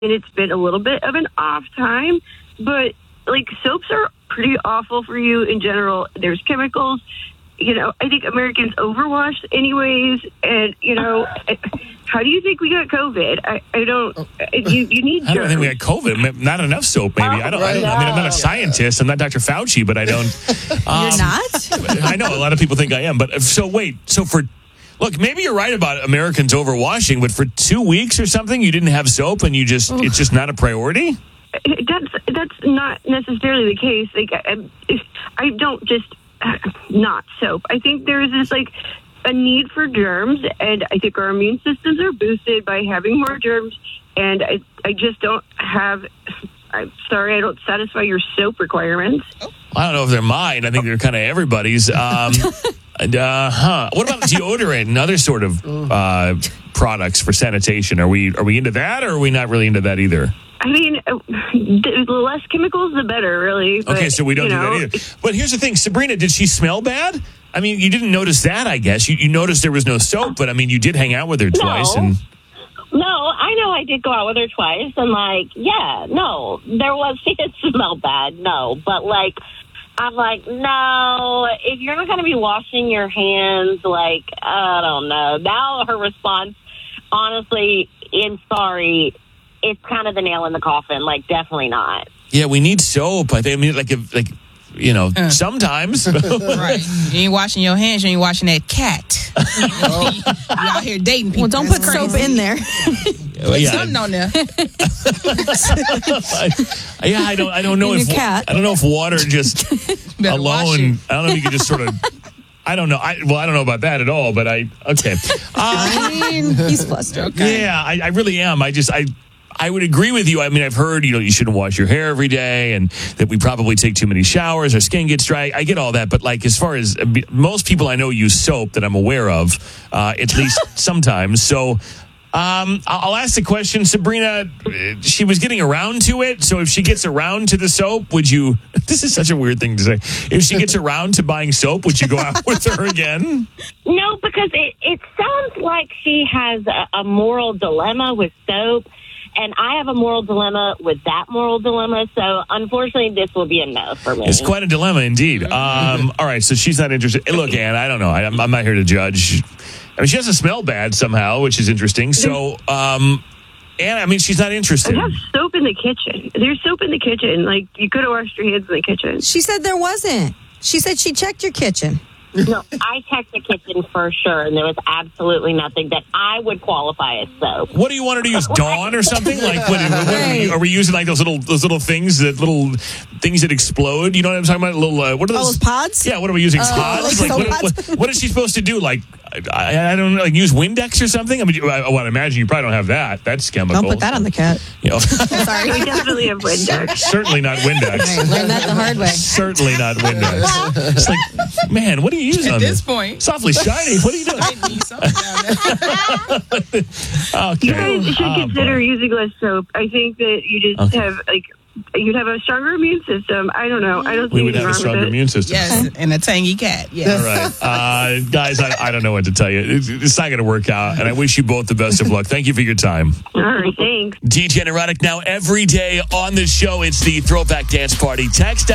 and it's been a little bit of an off time, but like soaps are pretty awful for you in general. There's chemicals. I think Americans overwash anyways, and how do you think we got COVID? I don't. You need. I don't think we had COVID. Not enough soap, maybe. I don't. I mean, I'm not a scientist. I'm not Dr. Fauci, but I don't. You're not? I know a lot of people think I am, but look, maybe you're right about Americans overwashing, but for 2 weeks or something, you didn't have soap, and it's just not a priority. That's not necessarily the case. Like I don't just not soap. I think there's this a need for germs, and I think our immune systems are boosted by having more germs, and I just don't have. I'm sorry, I don't satisfy your soap requirements. I don't know if they're mine. I think they're kind of everybody's. What about deodorant and other sort of products for sanitation? Are we into that, or are we not really into that either? I mean, the less chemicals, the better, really. But, okay, so we don't do that either. But here's the thing, Sabrina, did she smell bad? I mean, you didn't notice that, I guess. You noticed there was no soap, but I mean, you did hang out with her twice. No, I know I did go out with her twice, and she did smell bad, but I'm like, no, if you're not going to be washing your hands, I don't know. Now her response, honestly, sorry, it's kind of the nail in the coffin. Definitely not. Yeah, we need soap. I mean, sometimes. Right. You ain't washing your hands. You ain't washing that cat. You out here dating people. Well, don't put soap in there. Put something on there. I don't know I don't know if water just alone. I don't know if you could just sort of. I don't know. I don't know about that at all. But okay. He's flustered. Okay. Yeah, I really am. I would agree with you. I mean, I've heard, you shouldn't wash your hair every day and that we probably take too many showers. Our skin gets dry. I get all that. But as far as most people I know use soap that I'm aware of, at least sometimes. So I'll ask the question, Sabrina, she was getting around to it. So if she gets around to the soap, would you, this is such a weird thing to say. If she gets around to buying soap, would you go out with her again? No, because it sounds like she has a moral dilemma with soap. And I have a moral dilemma with that moral dilemma. So, unfortunately, this will be a no for me. It's quite a dilemma indeed. All right, so she's not interested. Look, Ann, I don't know. I'm not here to judge. I mean, she doesn't smell bad somehow, which is interesting. So, Ann, I mean, she's not interested. I have soap in the kitchen. There's soap in the kitchen. You could have washed your hands in the kitchen. She said there wasn't. She said she checked your kitchen. No, I checked the kitchen for sure, and there was absolutely nothing that I would qualify as soap. What do you want her to use? Dawn or something? Are we using those little things that explode? You know what I'm talking about? What are those pods? Yeah, what are we using? Pods? What is she supposed to do? I don't know, use Windex or something? I mean, I want to imagine you probably don't have that. That's chemical. Don't put that on the cat. Sorry, we definitely have Windex. Certainly not Windex. Right, learn that the hard way. Certainly not Windex. It's man, what do you use on this? At this point. Softly Shiny, what are you doing? I need something down there. Okay. You guys should consider using less soap. I think that you just have, you'd have a stronger immune system. I don't know. I don't think we would have a stronger immune system. Yes, and a tangy cat. Yes. All right. Guys, I don't know what to tell you. It's not going to work out, and I wish you both the best of luck. Thank you for your time. All right, thanks. DJ Neurotic now every day on the show. It's the Throwback Dance Party. Text